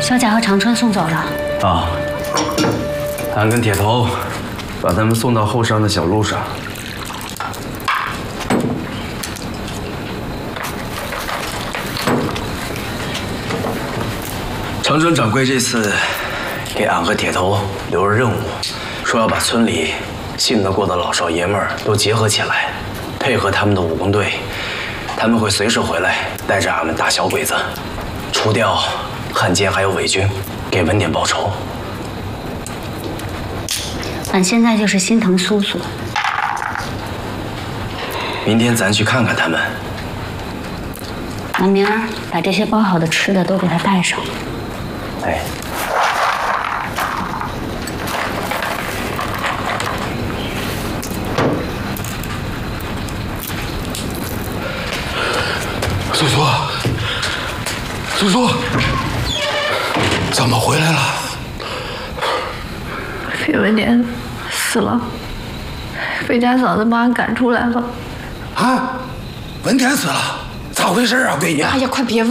小贾和长春送走了。 啊，俺跟铁头把他们送到后山的小路上。长春掌柜这次给俺和铁头留了任务，说要把村里信得过的老少爷们儿都结合起来，配合他们的武工队，他们会随时回来，带着俺们打小鬼子，除掉汉奸还有伪军，给文典报仇。 俺现在就是心疼苏苏。 明天咱去看看他们。 俺明儿把这些包好的吃的都给他带上。 哎。 苏苏，苏苏，怎么回来了？ 费文典死了，费家嫂子把俺赶出来了。 啊，文典死了，咋回事啊，闺女？ 哎呀，快别问